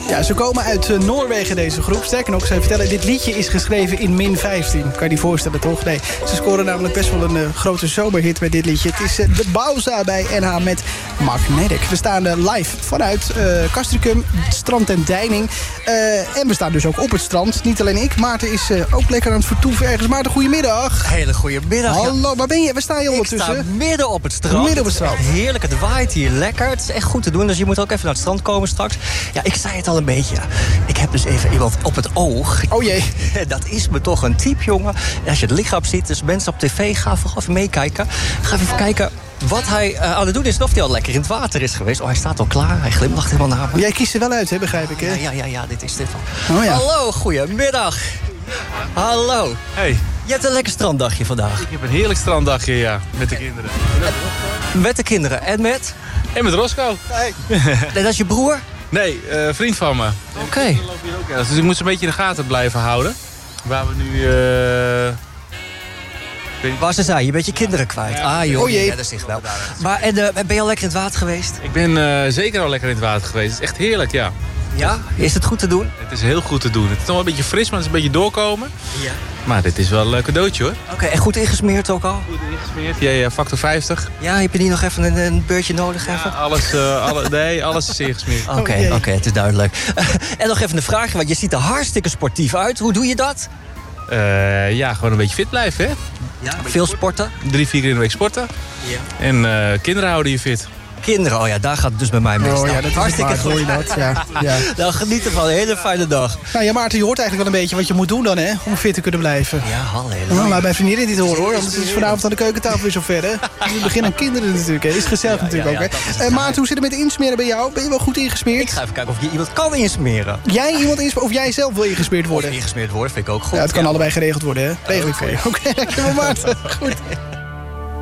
Ja, ze komen uit Noorwegen, deze groep. Sterker nog, zij vertellen, dit liedje is geschreven in min 15. Kan je die voorstellen, toch? Nee, ze scoren namelijk best wel een grote zomerhit met dit liedje. Het is de Bauza bij NH met Magnetic. We staan live vanuit Castricum, strand en Deining. En we staan dus ook op het strand. Niet alleen ik, Maarten is ook lekker aan het vertoeven ergens. Maarten, goedemiddag. Hele goedemiddag. Hallo, waar ben je? Waar sta je ondertussen? Ik sta midden op het strand. Midden op het strand. Heerlijk, het waait hier lekker. Het is echt goed te doen, dus je moet ook even naar het strand komen straks. Ja, ik zei het al een beetje. Ik heb dus even iemand op het oog. Oh jee. Dat is me toch een type, jongen. En als je het lichaam ziet, dus mensen op tv, ga vooral even meekijken. Ga even kijken wat hij aan het doen is. Of hij al lekker in het water is geweest. Oh, hij staat al klaar. Hij glimlacht helemaal naar me. Jij kiest er wel uit, hè, begrijp ik, hè? Ja, dit is Stefan. Oh, ja. Hallo, goedemiddag. Hallo. Hey, Je hebt een lekker stranddagje vandaag. ik heb een heerlijk stranddagje, ja, met de kinderen. Met de kinderen en met... En met Roscoe. Nee, dat is je broer? Nee, vriend van me. Oké. Die loopt hier ook ergens. Dus ik moet ze een beetje in de gaten blijven houden. Waar we nu... Waar ze zijn, je bent je kinderen kwijt. Ja. Ah joh, Oh jee. ja, dat is echt wel. Maar en, ben je al lekker in het water geweest? Ik ben zeker al lekker in het water geweest. Het is echt heerlijk, ja. Ja? Is het goed te doen? Het is heel goed te doen. Het is nog wel een beetje fris, maar het is een beetje doorkomen. Ja. Maar dit is wel een cadeautje, hoor. Oké, en goed ingesmeerd ook al? Goed ingesmeerd. Ja, factor 50. Ja, heb je niet nog even een beurtje nodig? Even? Ja, alles is ingesmeerd. Oké, het is duidelijk. En nog even een vraag, want je ziet er hartstikke sportief uit. Hoe doe je dat? Ja, gewoon een beetje fit blijven, hè. Ja, veel sporten? 3-4 keer in de week sporten. Ja. En kinderen houden je fit. Kinderen, oh ja, daar gaat het dus bij mij mis. Oh ja, dat is hartstikke waar, hoor je dat? Ja, ja. Nou, geniet ervan. Een hele fijne dag. Nou ja, Maarten, je hoort eigenlijk wel een beetje wat je moet doen dan, hè? Om fit te kunnen blijven. Ja, halleluja. Nou, laat mijn vriendin dit horen, hoor. Anders is het vanavond aan de keukentafel weer zover, hè? We beginnen aan kinderen natuurlijk, hè? Is gezellig natuurlijk ook, hè? Maarten, hoe zit het met de insmeren bij jou? Ben je wel goed ingesmeerd? Ik ga even kijken of je iemand kan insmeren. Jij iemand insmeren of jij zelf wil ingesmeerd worden? Of ingesmeerd worden, vind ik ook goed. Ja, het kan allebei geregeld worden, hè? Regel ik voor je. Oké, dankjewel, Maarten. Goed.